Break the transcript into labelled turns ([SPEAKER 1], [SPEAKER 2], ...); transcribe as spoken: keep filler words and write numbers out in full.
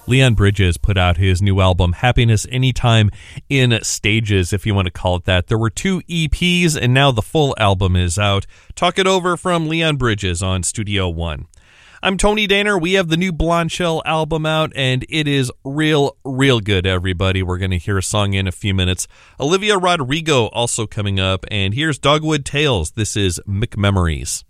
[SPEAKER 1] Leon Bridges put out his new album, Happiness Anytime, in stages, if you want to call it that. There were two E Ps, and now the full album is out. Talk It Over from Leon Bridges on Studio One. I'm Tony Danner. We have the new Blonde Shell album out, and it is real, real good, everybody. We're going to hear a song in a few minutes. Olivia Rodrigo also coming up, and here's Dogwood Tales. This is McMemories.